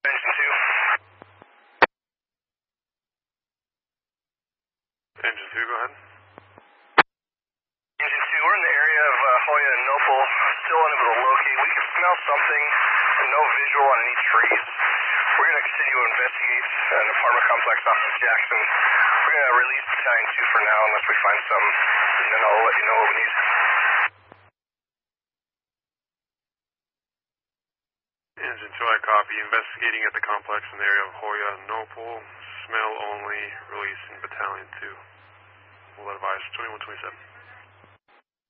Engine 2. Engine 2, go ahead. Engine 2, we're in the area of Hoya and Nopal, still unable to locate. We can smell something, no visual on any trees. We're going to continue to investigate an apartment complex off of Jackson. We're going to release Battalion 2 for now unless we find something, and then I'll let you know what we need. Engine 2, I copy. Investigating at the complex in the area of Hoya and Nopal. Smell only. Releasing Battalion 2. We'll advise 2127.